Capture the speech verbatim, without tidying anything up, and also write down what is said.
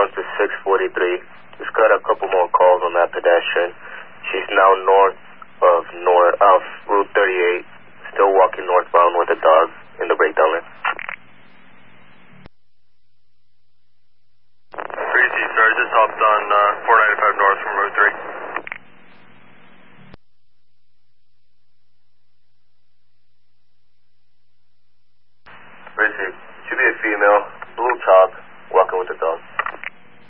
to six forty-three. Just got a couple more calls on that pedestrian. She's now north of north of Route thirty-eight, still walking northbound with a dog in the breakdown lane. three C, sorry, just hopped on uh, four ninety-five north from Route three.